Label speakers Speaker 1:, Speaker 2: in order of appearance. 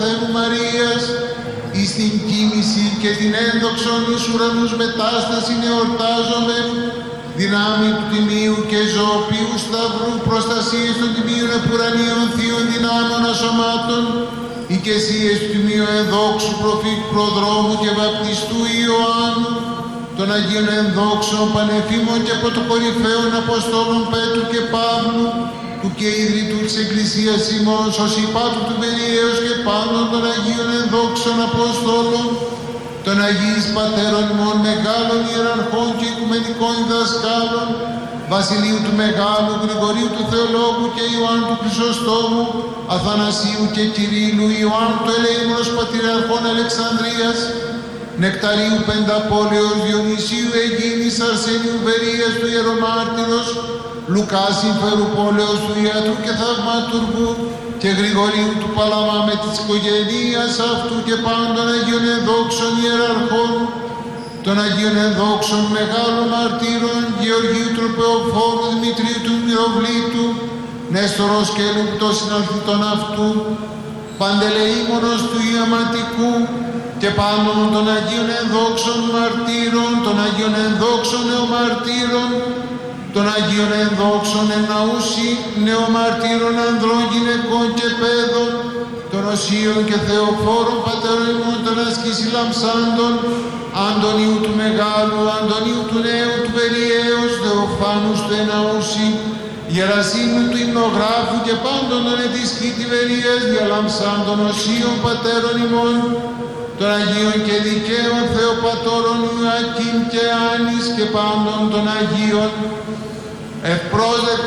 Speaker 1: Παρθένου Μαρίας, εις την κοίμηση και την ένδοξον εις ουρανούς μετάσταση εορτάζομαι, δυνάμει του Τιμίου και ζωοποιού σταυρού προστασίες των Τιμίων επουρανίων θείων δυνάμεων ασωμάτων, οικεσίες του Τιμίου ενδόξου προφήτου προδρόμου και βαπτιστού Ιωάννου, των Αγίων ενδόξων πανεφήμων και πρωτοκορυφαίων Αποστόλων Πέτρου και Παύλου, του και ιδρυτού της Εκκλησίας ημών, σωσιπάτου του Περιέως και πάντων των Αγίων ενδόξων Αποστόλων, των Αγίης Πατέρων ημών μεγάλων ιεραρχών και οικουμενικών διδασκάλων, Βασιλείου του Μεγάλου, Γρηγορίου του Θεολόγου και Ιωάννου του Χρυσοστόμου, Αθανασίου και Κυρίλλου, Ιωάννου του Ελεήμονος Πατριαρχών Αλεξανδρίας, Νεκταρίου Πενταπόλεως, Διονυσίου Αιγίνης, Αρσένιου Βερίας του Ιερομάρτυρος, Λουκά Συμφερουπόλεως του Ιατρού και Θαυματουργού και Γρηγορίου του Παλαμά με της οικογένειας αυτού και πάντων Αγίων ενδόξων ιεραρχών, των Αγίων ενδόξων μεγάλων μαρτύρων, Γεωργίου Τροπεοφόρου, Δημητρίου του Μυροβλήτου, Νέστορος και Λουκτός συναλθητών αυτού, Παντελεήμονος του Ιαματικού και πάντων των Αγίων ενδόξων μαρτύρων, των Αγίων ενδόξων νεομαρτύρων, των Αγίων ενδόξων εναούσι νεομαρτύρων ανδρών, γυναικών και παιδών, των Οσίων και Θεοφόρων πατέρων ημών, των ασκήσι λαμψάντων, Αντωνίου του Μεγάλου, Αντωνίου του Νέου, του Περιέως, Θεοφάνους του εναούσι, Γερασίμου του Υμνογράφου και πάντων των ετισκή Τιβερίας, διαλαμψάντων Οσίων πατέρων ημών, των Αγίων και δικαίων Θεοπατώρων Ιωακήμ και Άνης και πάντων των Αγίων, ευπρόσδεκτων